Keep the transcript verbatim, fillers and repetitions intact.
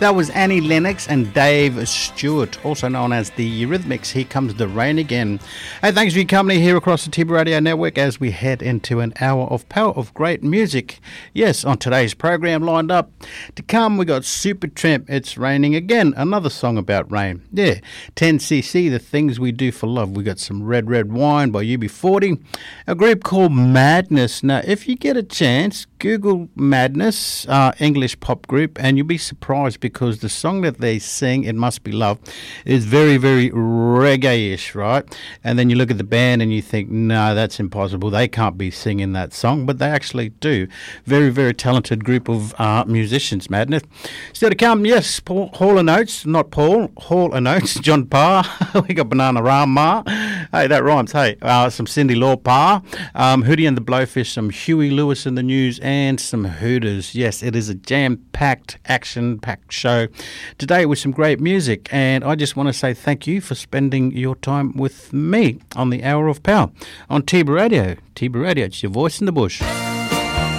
That was Annie Lennox and Dave Stewart, also known as the Eurythmics. Here comes the rain again. Hey, thanks for your company here across the T B Radio Network as we head into an hour of power of great music. Yes, on today's program lined up to come, we got Supertramp, It's Raining Again, another song about rain. Yeah, ten C C, The Things We Do for Love. We got some Red Red Wine by U B forty, a group called Madness. Now, if you get a chance, Google Madness, uh, English pop group, and you'll be surprised because the song that they sing, It Must Be Love, is very, very reggae-ish, right? And then you look at the band and you think, no, that's impossible. They can't be singing that song, but they actually do. Very, very talented group of uh, musicians, Madness. Still to come, yes, Paul, Hall and Oates, not Paul, Hall and Oates, John Parr. We got Banana Rama. Hey, that rhymes. Hey, uh, some Cindy Lauper, um, Hootie and the Blowfish, some Huey Lewis in the News, and some Hooters. Yes, it is a jam-packed, action-packed show today with some great music, and I just want to say thank you for spending your time with me on the Hour of Power on T B Radio. T B Radio, it's your voice in the bush.